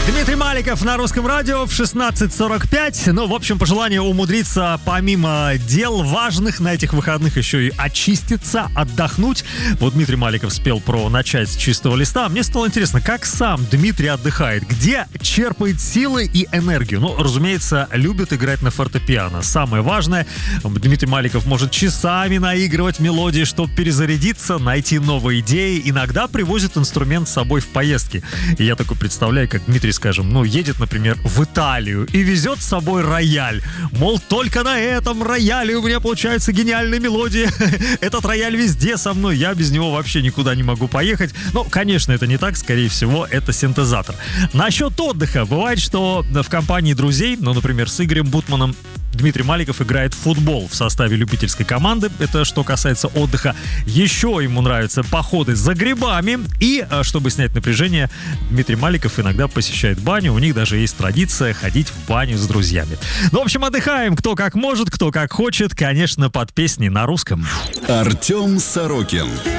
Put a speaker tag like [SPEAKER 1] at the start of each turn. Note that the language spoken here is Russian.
[SPEAKER 1] Дмитрий Маликов на Русском радио в 16:45. Ну, в общем, пожелание умудриться помимо дел важных на этих выходных еще и очиститься, отдохнуть. Вот Дмитрий Маликов спел про начать с чистого листа. Мне стало интересно, как сам Дмитрий отдыхает, где черпает силы и энергию. Ну, разумеется, любит играть на фортепиано. Самое важное, Дмитрий Маликов может часами наигрывать мелодии, чтобы перезарядиться, найти новые идеи. Иногда привозит инструмент с собой в поездки. И я такой представляю, как Дмитрий, скажем, едет, например, в Италию и везет с собой рояль. Мол, только на этом рояле у меня получаются гениальные мелодии. Этот рояль везде со мной, я без него вообще никуда не могу поехать. Ну, конечно, это не так, скорее всего, это синтезатор. Насчет отдыха. Бывает, что в компании друзей, например, с Игорем Бутманом, Дмитрий Маликов играет в футбол в составе любительской команды. Это что касается отдыха. Еще ему нравятся походы за грибами. И, чтобы снять напряжение, Дмитрий Маликов иногда посещает баню. У них даже есть традиция ходить в баню с друзьями. Ну, в общем, отдыхаем кто как может, кто как хочет. Конечно, под песни на русском.
[SPEAKER 2] Артем Сорокин.